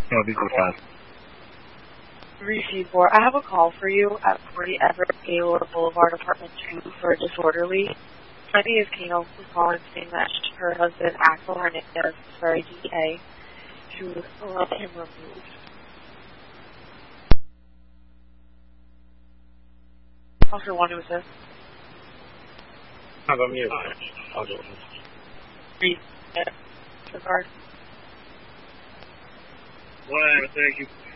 No, these are fast. 3C4, I have a call for you at 40 Everett Gaylord Boulevard, Apartment 2 for a disorderly. My name is Kano, who's calling saying that her husband, Axel Hernandez, sorry, DA, to let him removed. Officer 1, who's this? How about me? I'll do it. 3, regard. 1, thank you.